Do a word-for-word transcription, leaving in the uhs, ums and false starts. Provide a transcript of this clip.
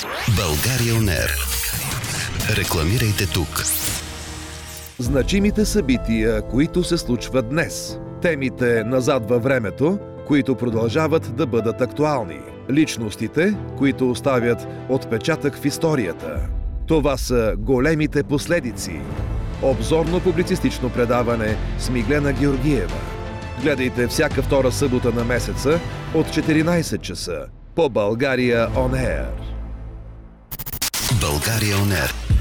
България он ер. Рекламирайте тук. Значимите събития, които се случват днес. Темите назад във времето, които продължават да бъдат актуални. Личностите, които оставят отпечатък в историята. Това са големите последици. Обзорно-публицистично предаване с Миглена Георгиева. Гледайте всяка втора събота на месеца от четиринайсет часа по България он ер. България он ер.